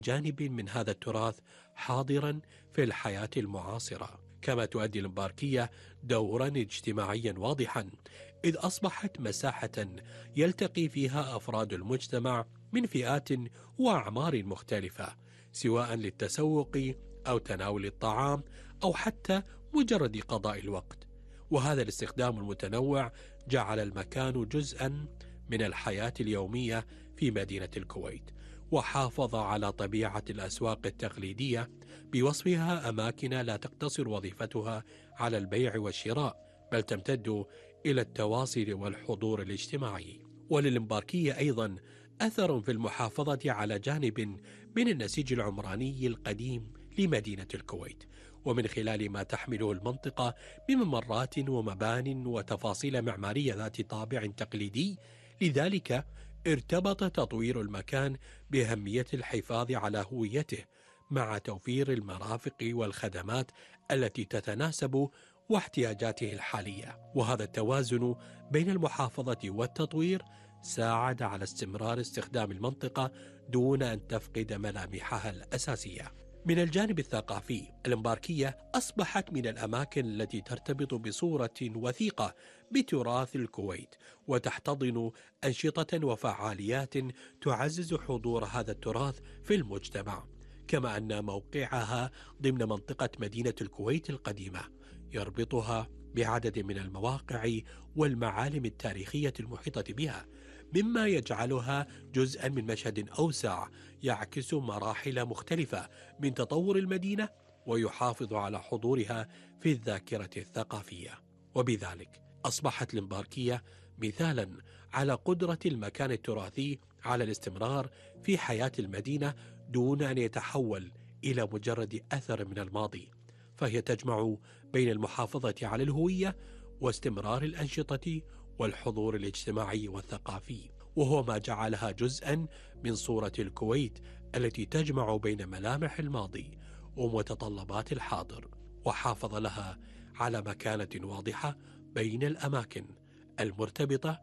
جانب من هذا التراث حاضرا في الحياة المعاصرة. كما تؤدي الإمباركية دورا اجتماعيا واضحا، إذ أصبحت مساحة يلتقي فيها أفراد المجتمع من فئات وأعمار مختلفة، سواء للتسوق أو تناول الطعام أو حتى مجرد قضاء الوقت. وهذا الاستخدام المتنوع جعل المكان جزءا من الحياة اليومية في مدينة الكويت، وحافظ على طبيعة الأسواق التقليدية بوصفها أماكن لا تقتصر وظيفتها على البيع والشراء، بل تمتد إلى التواصل والحضور الاجتماعي. وللإمباركية أيضا أثر في المحافظة على جانب من النسيج العمراني القديم لمدينة الكويت، ومن خلال ما تحمله المنطقة من ممرات ومبان وتفاصيل معمارية ذات طابع تقليدي. لذلك ارتبط تطوير المكان بأهمية الحفاظ على هويته، مع توفير المرافق والخدمات التي تتناسب واحتياجاته الحالية. وهذا التوازن بين المحافظة والتطوير ساعد على استمرار استخدام المنطقة دون أن تفقد ملامحها الأساسية. من الجانب الثقافي، الإمباركية أصبحت من الأماكن التي ترتبط بصورة وثيقة بتراث الكويت، وتحتضن أنشطة وفعاليات تعزز حضور هذا التراث في المجتمع. كما أن موقعها ضمن منطقة مدينة الكويت القديمة يربطها بعدد من المواقع والمعالم التاريخية المحيطة بها، مما يجعلها جزءا من مشهد أوسع يعكس مراحل مختلفة من تطور المدينة، ويحافظ على حضورها في الذاكرة الثقافية. وبذلك أصبحت الإمباركية مثالا على قدرة المكان التراثي على الاستمرار في حياة المدينة دون أن يتحول إلى مجرد أثر من الماضي، فهي تجمع بين المحافظة على الهوية واستمرار الأنشطة والحضور الاجتماعي والثقافي، وهو ما جعلها جزءا من صورة الكويت التي تجمع بين ملامح الماضي ومتطلبات الحاضر، وحافظ لها على مكانة واضحة بين الأماكن المرتبطة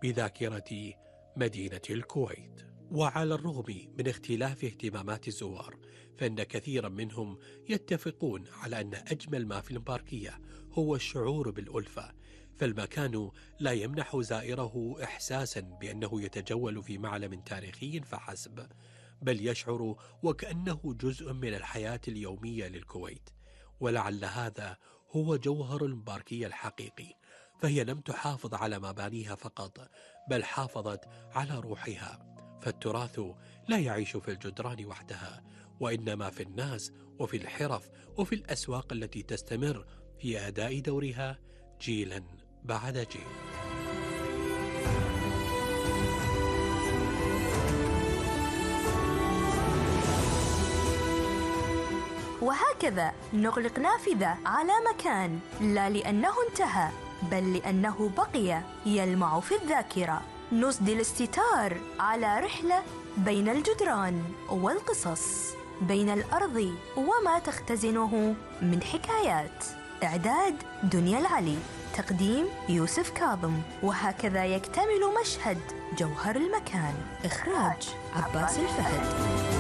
بذاكرة مدينة الكويت. وعلى الرغم من اختلاف اهتمامات الزوار، فإن كثيرا منهم يتفقون على أن أجمل ما في الإمباركية هو الشعور بالألفة، فالمكان لا يمنح زائره إحساسا بأنه يتجول في معلم تاريخي فحسب، بل يشعر وكأنه جزء من الحياة اليومية للكويت. ولعل هذا هو جوهر الإمباركية الحقيقي، فهي لم تحافظ على مبانيها فقط، بل حافظت على روحها. فالتراث لا يعيش في الجدران وحدها، وإنما في الناس وفي الحرف وفي الأسواق التي تستمر في أداء دورها جيلا بعد جيل. وهكذا نغلق نافذة على مكان، لا لأنه انتهى، بل لأنه بقي يلمع في الذاكرة. نسدي الاستتار على رحلة بين الجدران والقصص، بين الأرض وما تختزنه من حكايات. إعداد دنيا العلي، تقديم يوسف كاظم. وهكذا يكتمل مشهد جوهر المكان. إخراج عباس الفهد.